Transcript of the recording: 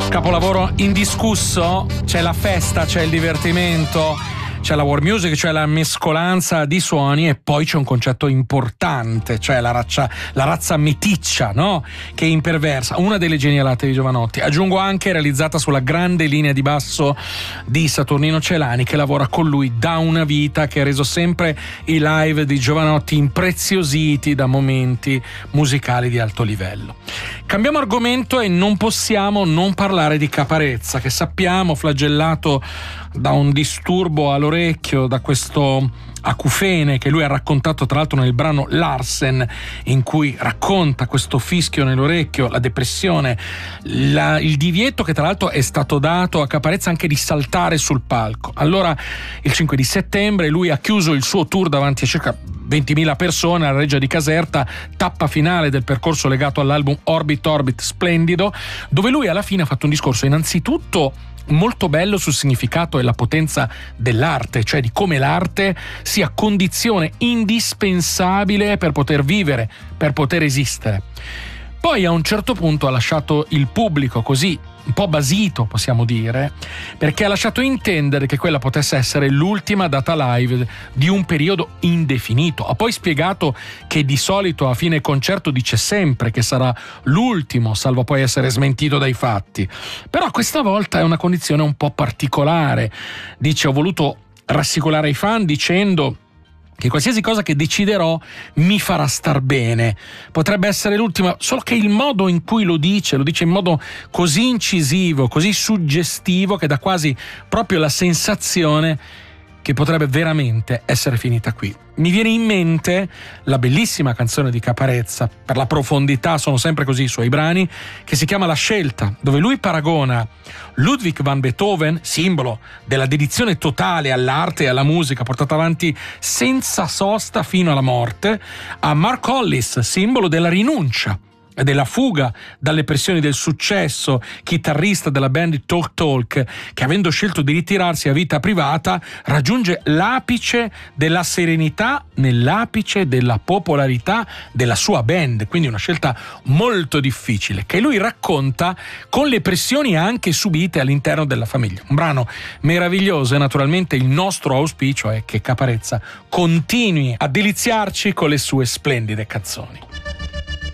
Capolavoro indiscusso, c'è la festa, c'è il divertimento, c'è la world music, c'è la mescolanza di suoni e poi c'è un concetto importante, cioè la razza meticcia, no? Che è imperversa, una delle genialate di Jovanotti. Aggiungo anche realizzata sulla grande linea di basso di Saturnino Celani, che lavora con lui da una vita, che ha reso sempre i live di Jovanotti impreziositi da momenti musicali di alto livello. Cambiamo argomento e non possiamo non parlare di Caparezza, che sappiamo flagellato da un disturbo all'orecchio, da questo acufene che lui ha raccontato tra l'altro nel brano Larsen, in cui racconta questo fischio nell'orecchio, la depressione, il divieto che tra l'altro è stato dato a Caparezza anche di saltare sul palco. Allora il 5 di settembre lui ha chiuso il suo tour davanti a circa 20.000 persone alla Reggia di Caserta, tappa finale del percorso legato all'album Orbit Orbit Splendido, dove lui alla fine ha fatto un discorso innanzitutto molto bello sul significato e la potenza dell'arte, cioè di come l'arte sia condizione indispensabile per poter vivere, per poter esistere. Poi a un certo punto ha lasciato il pubblico così un po' basito, possiamo dire, perché ha lasciato intendere che quella potesse essere l'ultima data live di un periodo indefinito. Ha poi spiegato che di solito a fine concerto dice sempre che sarà l'ultimo, salvo poi essere smentito dai fatti. Però questa volta è una condizione un po' particolare. Dice: ho voluto rassicurare i fan dicendo che qualsiasi cosa che deciderò mi farà star bene. Potrebbe essere l'ultima, solo che il modo in cui lo dice in modo così incisivo, così suggestivo, che dà quasi proprio la sensazione che potrebbe veramente essere finita qui. Mi viene in mente la bellissima canzone di Caparezza, per la profondità sono sempre così i suoi brani, che si chiama La Scelta, dove lui paragona Ludwig van Beethoven, simbolo della dedizione totale all'arte e alla musica portata avanti senza sosta fino alla morte, a Mark Hollis, simbolo della rinuncia e della fuga dalle pressioni del successo, chitarrista della band Talk Talk, che avendo scelto di ritirarsi a vita privata raggiunge l'apice della serenità nell'apice della popolarità della sua band, quindi una scelta molto difficile che lui racconta con le pressioni anche subite all'interno della famiglia. Un brano meraviglioso e naturalmente il nostro auspicio è che Caparezza continui a deliziarci con le sue splendide canzoni.